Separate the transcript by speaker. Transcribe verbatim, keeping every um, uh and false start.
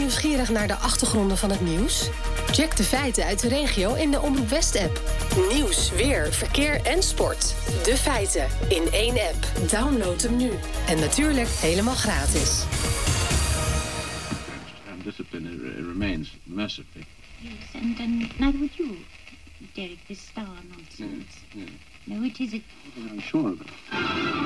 Speaker 1: nieuwsgierig naar de achtergronden van het nieuws? Check de feiten uit de regio in de Omroep West-app. Nieuws, weer, verkeer en sport. De feiten in één app. Download hem nu. En natuurlijk helemaal gratis.
Speaker 2: Discipline remains mercifully.
Speaker 3: Yes, and, and neither would you, Derek, this star nonsense.
Speaker 2: Yes, yes.
Speaker 3: No, it isn't.
Speaker 2: I'm sure of it.